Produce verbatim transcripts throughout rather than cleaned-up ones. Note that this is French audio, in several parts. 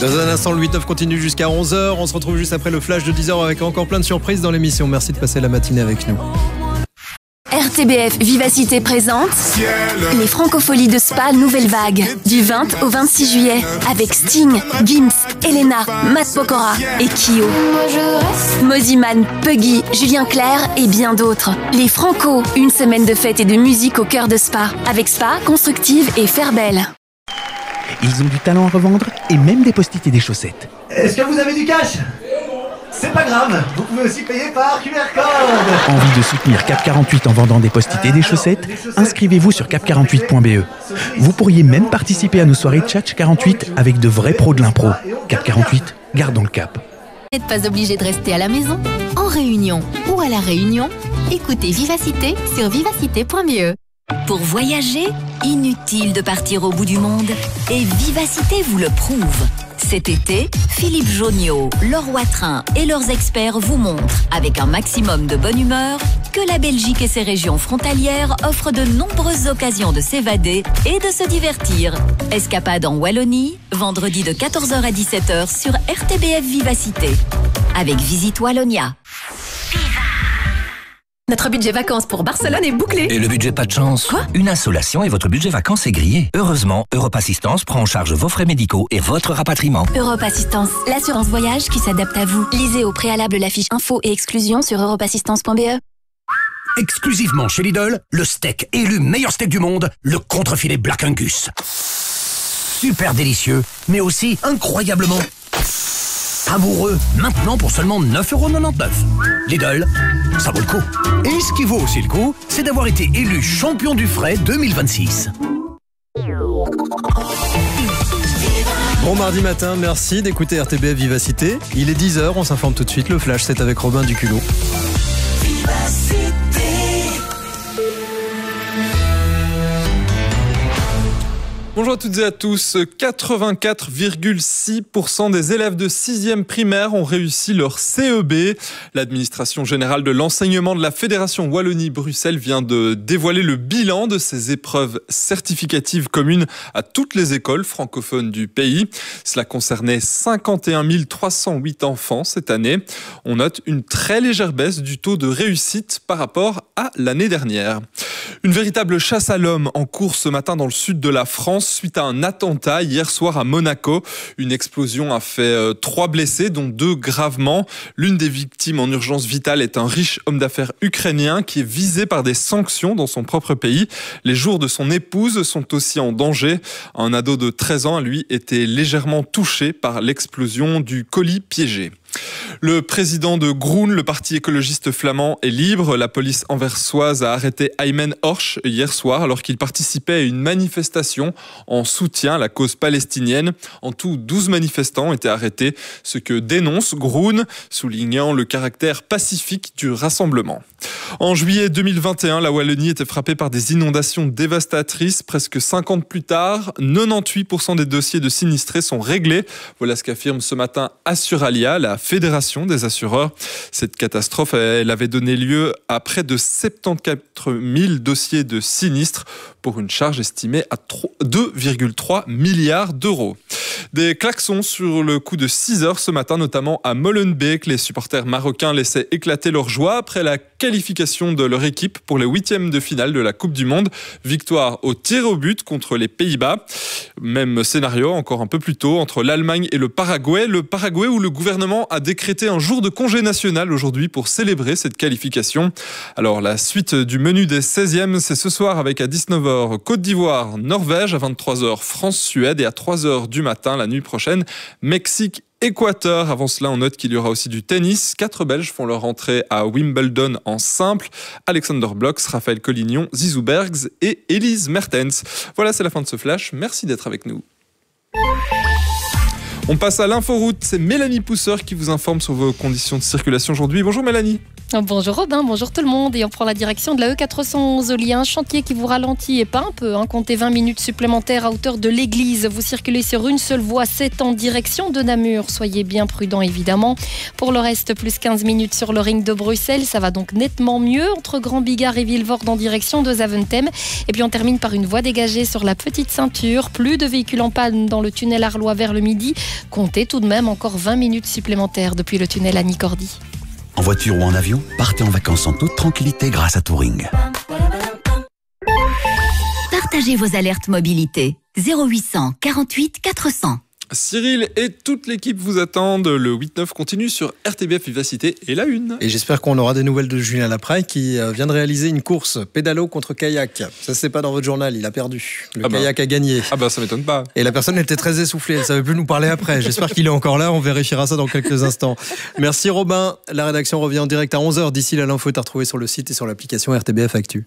Dans un instant, le huit neuf continue jusqu'à onze heures. On se retrouve juste après le flash de dix heures avec encore plein de surprises dans l'émission. Merci de passer la matinée avec nous. R T B F Vivacité présente les Francopholies de Spa Nouvelle Vague du vingt au vingt-six juillet avec Sting, Gims, Elena, Matt Pokora et Kyo. Moziman, Puggy, Julien Clerc et bien d'autres. Les Franco, une semaine de fête et de musique au cœur de Spa avec Spa, Constructive et Fairbelle. Ils ont du talent à revendre et même des post-it et des chaussettes. Est-ce que vous avez du cash ? C'est pas grave, vous pouvez aussi payer par Q R code. Envie de soutenir Cap quarante-huit en vendant des post-it et des chaussettes ? Inscrivez-vous sur cap quarante-huit point b e. Vous pourriez même participer à nos soirées Tchatch quarante-huit avec de vrais pros de l'impro. Cap quarante-huit, gardons le cap. Vous n'êtes pas obligé de rester à la maison, en réunion ou à la Réunion. Écoutez Vivacité sur vivacité point b e. Pour voyager, inutile de partir au bout du monde. Et Vivacité vous le prouve. Cet été, Philippe Jonniot, Laure Watrin et leurs experts vous montrent, avec un maximum de bonne humeur, que la Belgique et ses régions frontalières offrent de nombreuses occasions de s'évader et de se divertir. Escapade en Wallonie, vendredi de quatorze heures à dix-sept heures sur R T B F Vivacité. Avec Visite Wallonia. Notre budget vacances pour Barcelone est bouclé. Et le budget pas de chance? Quoi? Une insolation et votre budget vacances est grillé. Heureusement, Europe Assistance prend en charge vos frais médicaux et votre rapatriement. Europe Assistance, l'assurance voyage qui s'adapte à vous. Lisez au préalable la fiche info et exclusion sur europe assistance point b e. Exclusivement chez Lidl, le steak élu meilleur steak du monde, le contrefilet Black Angus. Super délicieux, mais aussi incroyablement savoureux. Maintenant pour seulement neuf euros quatre-vingt-dix-neuf. Lidl, ça vaut le coup. Et ce qui vaut aussi le coup, c'est d'avoir été élu champion du frais deux mille vingt-six. Bon mardi matin, merci d'écouter R T B F Vivacité. Il est dix heures, on s'informe tout de suite. Le flash, c'est avec Robin Duculot. Bonjour à toutes et à tous. quatre-vingt-quatre virgule six pour cent des élèves de sixième primaire ont réussi leur C E B. L'administration générale de l'enseignement de la Fédération Wallonie-Bruxelles vient de dévoiler le bilan de ces épreuves certificatives communes à toutes les écoles francophones du pays. Cela concernait cinquante et un mille trois cent huit enfants cette année. On note une très légère baisse du taux de réussite par rapport à l'année dernière. Une véritable chasse à l'homme en cours ce matin dans le sud de la France suite à un attentat hier soir à Monaco. Une explosion a fait euh, trois blessés, dont deux gravement. L'une des victimes en urgence vitale est un riche homme d'affaires ukrainien qui est visé par des sanctions dans son propre pays. Les jours de son épouse sont aussi en danger. Un ado de treize ans, lui, était légèrement touché par l'explosion du colis piégé. Le président de Groen, le parti écologiste flamand, est libre. La police anversoise a arrêté Aymen Horch hier soir alors qu'il participait à une manifestation en soutien à la cause palestinienne. En tout, douze manifestants ont été arrêtés, ce que dénonce Groen, soulignant le caractère pacifique du rassemblement. En juillet deux mille vingt et un, la Wallonie était frappée par des inondations dévastatrices. Presque cinquante plus tard, quatre-vingt-dix-huit pour cent des dossiers de sinistrés sont réglés. Voilà ce qu'affirme ce matin Assuralia, la fédération des assureurs. Cette catastrophe, elle avait donné lieu à près de soixante-quatorze mille dossiers de sinistres pour une charge estimée à deux virgule trois milliards d'euros. Des klaxons sur le coup de six heures ce matin, notamment à Molenbeek. Les supporters marocains laissaient éclater leur joie après la qualification de leur équipe pour les huitièmes de finale de la Coupe du Monde. Victoire au tir au but contre les Pays-Bas. Même scénario encore un peu plus tôt entre l'Allemagne et le Paraguay. Le Paraguay où le gouvernement a décrété un jour de congé national aujourd'hui pour célébrer cette qualification. Alors la suite du menu des seizièmes, c'est ce soir avec à dix-neuf heures Côte d'Ivoire, Norvège, à vingt-trois heures France-Suède et à trois heures du matin la nuit prochaine Mexique Équateur. Avant cela, on note qu'il y aura aussi du tennis. Quatre Belges font leur entrée à Wimbledon en simple. Alexander Blocks, Raphaël Collignon, Zizou Bergs et Elise Mertens. Voilà, c'est la fin de ce flash. Merci d'être avec nous. On passe à l'inforoute. C'est Mélanie Pousseur qui vous informe sur vos conditions de circulation aujourd'hui. Bonjour Mélanie. Bonjour Robin, bonjour tout le monde. Et on prend la direction de la E quatre cent onze. Il y a un chantier qui vous ralentit et pas un peu. Hein. Comptez vingt minutes supplémentaires à hauteur de l'église. Vous circulez sur une seule voie, sept en direction de Namur. Soyez bien prudents évidemment. Pour le reste, plus quinze minutes sur le ring de Bruxelles. Ça va donc nettement mieux entre Grand Bigard et Vilvoorde en direction de Zaventem. Et puis on termine par une voie dégagée sur la petite ceinture. Plus de véhicules en panne dans le tunnel Arlois vers le midi. Comptez tout de même encore vingt minutes supplémentaires depuis le tunnel à Nicordy. En voiture ou en avion, partez en vacances en toute tranquillité grâce à Touring. Partagez vos alertes mobilité. zéro huit cent quarante-huit quatre cents. Cyril et toute l'équipe vous attendent. Le huit neuf continue sur R T B F Vivacité et la une. Et j'espère qu'on aura des nouvelles de Julien Lapraille qui vient de réaliser une course pédalo contre kayak. Ça, c'est pas dans votre journal, il a perdu. Le ah kayak bah. a gagné. Ah bah ça m'étonne pas. Et la personne était très essoufflée, elle savait plus nous parler après. J'espère qu'il est encore là, on vérifiera ça dans quelques instants. Merci Robin. La rédaction revient en direct à onze heures. D'ici là, l'info est à retrouver sur le site et sur l'application R T B F Actu.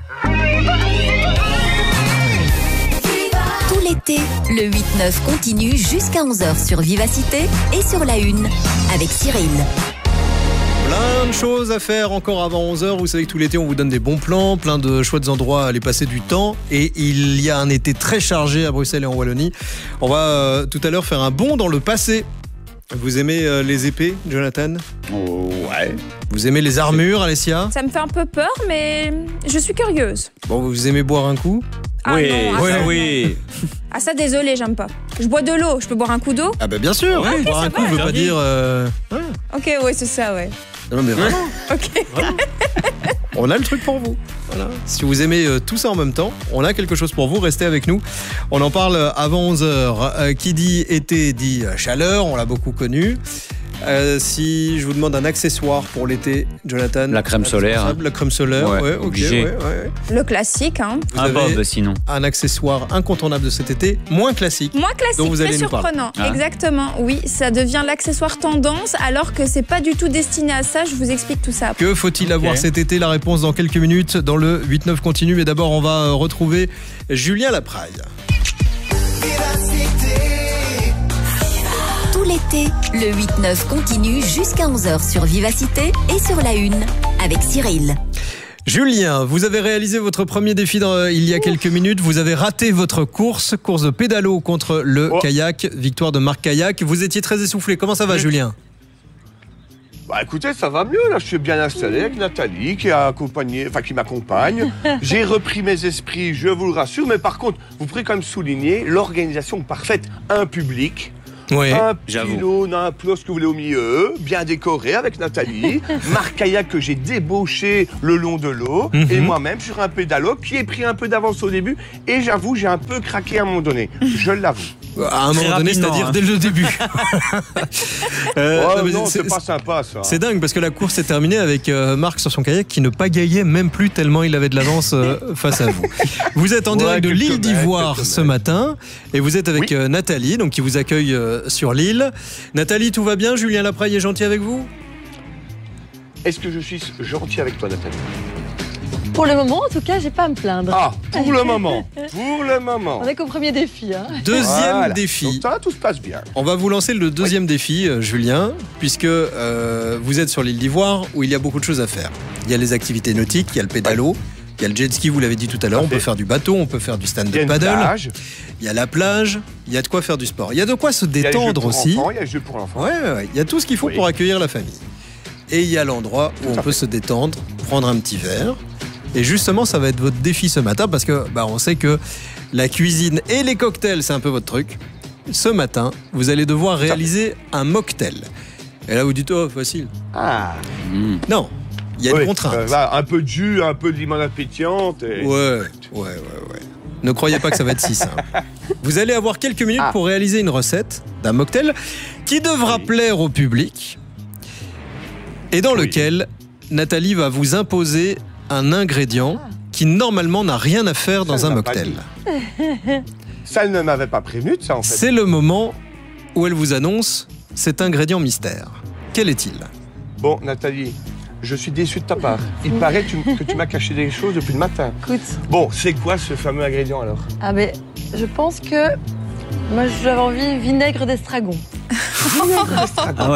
L'été, le huit neuf continue jusqu'à onze heures sur Vivacité et sur la une avec Cyril. Plein de choses à faire encore avant onze heures. Vous savez que tout l'été, on vous donne des bons plans, plein de chouettes endroits à aller passer du temps. Et il y a un été très chargé à Bruxelles et en Wallonie. On va euh, tout à l'heure faire un bond dans le passé. Vous aimez euh, les épées, Jonathan ? Oh, ouais. Vous aimez les armures, Alessia ? Ça me fait un peu peur, mais je suis curieuse. Bon, vous aimez boire un coup ? Ah oui, non, ah ouais, ça, oui. Ah ça, désolé, j'aime pas. Je bois de l'eau, je peux boire un coup d'eau ? Ah bah bien sûr, ouais, boire un coup ne veut pas dire... Euh... Ouais. Ok, ouais, c'est ça, ouais. Non mais vraiment. Ok. Vraiment. On a le truc pour vous. Voilà. Si vous aimez euh, tout ça en même temps, on a quelque chose pour vous. Restez avec nous. On en parle avant onze heures. Euh, qui dit été dit chaleur, on l'a beaucoup connu. Euh, si je vous demande un accessoire pour l'été, Jonathan. La crème solaire. La crème solaire, ouais, ouais ok. obligé. Ouais, ouais. Le classique, hein. Vous un avez bob sinon. Un accessoire incontournable de cet été, moins classique. Moins classique, dont vous très allez nous parler. surprenant. Ah. Exactement, oui, ça devient l'accessoire tendance alors que c'est pas du tout destiné à ça. Je vous explique tout ça. Que faut-il okay. avoir cet été ? La réponse dans quelques minutes dans le huit neuf continue. Mais d'abord, on va retrouver Julien Lapraille. Tout l'été, le huit neuf continue jusqu'à onze heures sur Vivacité et sur la une avec Cyril. Julien, vous avez réalisé votre premier défi dans, il y a quelques minutes. Vous avez raté votre course, course de pédalo contre le oh. kayak, victoire de Marc Kayak. Vous étiez très essoufflé. Comment ça va, oui. Julien ? Bah écoutez, ça va mieux là, je suis bien installé avec Nathalie qui a accompagné, enfin qui m'accompagne. J'ai repris mes esprits, je vous le rassure, mais par contre, vous pourrez quand même souligner l'organisation parfaite, un public. Oui, un pylône, un plot, ce que vous voulez au milieu, bien décoré avec Nathalie, Marc Kayak que j'ai débauché le long de l'eau, mm-hmm. et moi-même sur un pédalo qui ai pris un peu d'avance au début, et j'avoue, j'ai un peu craqué à un moment donné, je l'avoue. À un moment Très donné, c'est-à-dire hein. dès le début. euh, ouais, non, c'est, c'est pas sympa ça. C'est dingue parce que la course est terminée avec euh, Marc sur son kayak qui ne pagayait même plus tellement il avait de l'avance euh, face à vous. Vous êtes en ouais, direct de l'île d'Ivoire ce matin et vous êtes avec oui. euh, Nathalie, donc qui vous accueille euh, sur l'île. Nathalie, tout va bien ? Julien Lapraille est gentil avec vous ? Est-ce que je suis gentil avec toi, Nathalie ? Pour le moment, en tout cas, j'ai pas à me plaindre. Ah, pour le moment, pour le moment. On est qu'au premier défi. Hein. Deuxième voilà. défi. Donc ça, tout se passe bien. On va vous lancer le deuxième oui. défi, euh, Julien, puisque euh, vous êtes sur l'île d'Ivoire où il y a beaucoup de choses à faire. Il y a les activités nautiques, il y a le pédalo, ouais. il y a le jet ski, vous l'avez dit tout à l'heure, on peut faire du bateau, on peut faire du stand-up paddle. Plage. Il y a la plage, il y a de quoi faire du sport. Il y a de quoi se détendre aussi. Enfants, il y a les jeux pour l'enfant. Ouais, ouais, ouais. Il y a tout ce qu'il faut oui. pour accueillir la famille. Et il y a l'endroit où tout on peut fait. se détendre, prendre un petit verre. Et justement, ça va être votre défi ce matin parce que bah, on sait que la cuisine et les cocktails, c'est un peu votre truc. Ce matin, vous allez devoir réaliser un mocktail. Et là, vous dites, oh, facile. Ah. Mmh. Non, il y a oui, une contrainte. Euh, là, un peu de jus, un peu de limonade pétillante. Et... Ouais, ouais, ouais, ouais. Ne croyez pas que ça va être si simple. Vous allez avoir quelques minutes ah. pour réaliser une recette d'un mocktail qui devra oui. plaire au public et dans oui. lequel Nathalie va vous imposer un ingrédient qui normalement n'a rien à faire ça dans un mocktail. Ça, elle ne m'avait pas prévenu de ça en fait. C'est le moment où elle vous annonce cet ingrédient mystère. Quel est-il ? Bon, Nathalie, je suis déçu de ta part. Il paraît que tu, que tu m'as caché des choses depuis le matin. Écoute. Bon, c'est quoi ce fameux ingrédient alors ? Ah ben, je pense que moi j'avais envie vinaigre d'estragon. Vinaigre d'estragon. Ah ouais.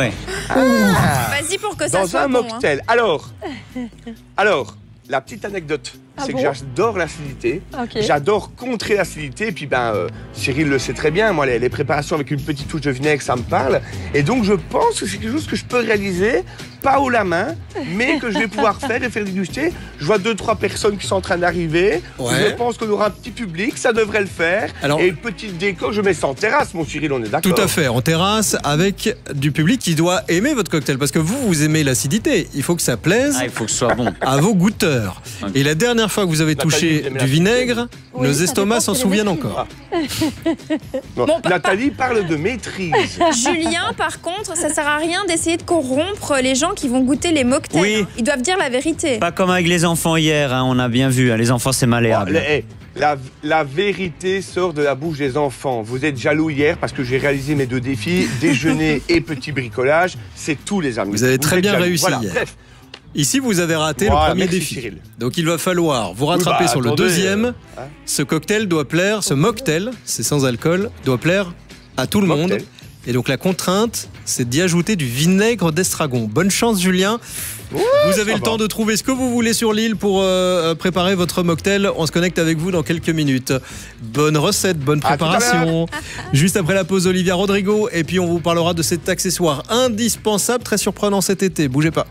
Ah. Vas-y pour que ça Dans soit un bon, mocktail. Alors, alors, la petite anecdote, Ah c'est bon que j'adore l'acidité. Ok. J'adore contrer l'acidité. Et puis, ben, euh, Cyril le sait très bien. Moi, les, les préparations avec une petite touche de vinaigre, ça me parle. Et donc, je pense que c'est quelque chose que je peux réaliser, pas haut la main, mais que je vais pouvoir faire et faire déguster. Je vois deux, trois personnes qui sont en train d'arriver. Ouais. Je pense qu'on aura un petit public, ça devrait le faire. Alors- et une petite déco, je mets ça en terrasse, mon Cyril, on est d'accord. Tout à fait, en terrasse, avec du public qui doit aimer votre cocktail. Parce que vous, vous aimez l'acidité. Il faut que ça plaise Ah, il faut que ce soit bon. à vos goûteurs. Et la dernière fois que vous avez Nathalie, touché vous aimez du la vinaigre, Oui, nos ça estomacs dépend s'en si souviennent les encore. Bon, Bon, pa- Nathalie parle de maîtrise. Julien, par contre, ça sert à rien d'essayer de corrompre les gens qui vont goûter les mocktails. Oui. hein. Ils doivent dire la vérité. Pas comme avec les enfants hier, hein, on a bien vu, hein, les enfants c'est Oh, malléable. le- hey, la, la vérité sort de la bouche des enfants. Vous êtes jaloux hier parce que j'ai réalisé mes deux défis, déjeuner et petit bricolage. C'est tout, les amis. Vous avez très êtes bien jaloux. réussi Voilà, hier. bref. Ici, vous avez raté Voilà, le premier merci, défi. Cyril. Donc, il va falloir vous rattraper Oui, bah, sur le attendez, deuxième. euh, hein. Ce cocktail doit plaire, ce mocktail, c'est sans alcool, doit plaire à tout le monde. Mocktail. Et donc, la contrainte, c'est d'y ajouter du vinaigre d'estragon. Bonne chance, Julien. Ouh, Vous avez ça le va. temps de trouver ce que vous voulez sur l'île pour euh, préparer votre mocktail. On se connecte avec vous dans quelques minutes. Bonne recette, bonne À tout à préparation. Juste après la pause, Olivia Rodrigo. Et puis on vous parlera de cet accessoire indispensable, très surprenant cet été. Bougez pas.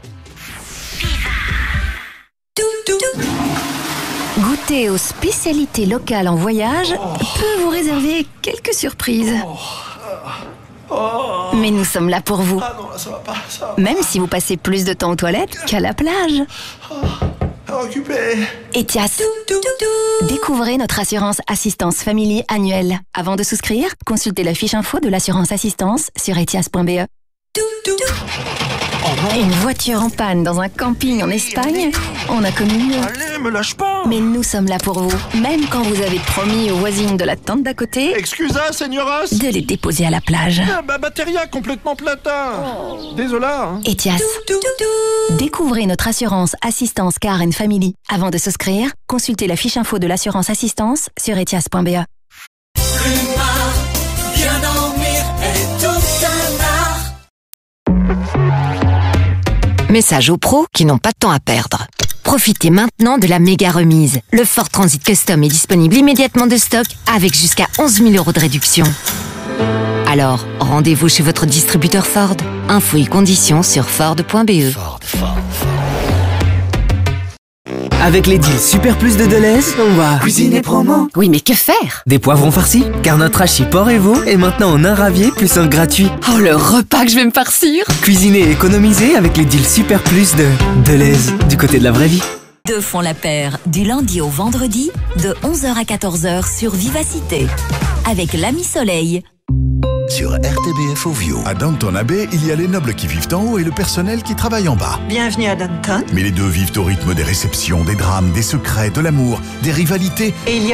Goûter aux spécialités locales en voyage peut vous réserver quelques surprises. Mais nous sommes là pour vous. Même si vous passez plus de temps aux toilettes qu'à la plage. Etias. Découvrez notre assurance assistance famille annuelle. Avant de souscrire, consultez la fiche info de l'assurance assistance sur etias point b e. Une voiture en panne dans un camping en Espagne, on a connu mieux. Allez, me lâche pas. Mais nous sommes là pour vous, même quand vous avez promis aux voisines de la tente d'à côté Excusa, señoras. de les déposer à la plage. Ah, ma batterie a complètement plata. Désolé. Hein. Etias. Découvrez notre assurance assistance car and family. Avant de souscrire, consultez la fiche info de l'assurance assistance sur etias point b e. Bien dormir est tout un art. Message aux pros qui n'ont pas de temps à perdre. Profitez maintenant de la méga remise. Le Ford Transit Custom est disponible immédiatement de stock avec jusqu'à onze mille euros de réduction. Alors, rendez-vous chez votre distributeur Ford. Infos et conditions sur ford point b e. Avec les deals Super Plus de Deleuze, on va cuisiner promo. Oui, mais que faire? Des poivrons farcis, car notre hachis porc et veau est maintenant en un ravier plus un gratuit. Oh, le repas que je vais me farcir! Cuisiner et économiser avec les deals Super Plus de Deleuze, du côté de la vraie vie. Deux font la paire, du lundi au vendredi, de onze heures à quatorze heures sur Vivacité. Avec l'ami Soleil. Sur R T B F Ovio. À Downton Abbey, il y a les nobles qui vivent en haut et le personnel qui travaille en bas. Bienvenue à Downton. Mais les deux vivent au rythme des réceptions, des drames, des secrets, de l'amour, des rivalités. Et il y a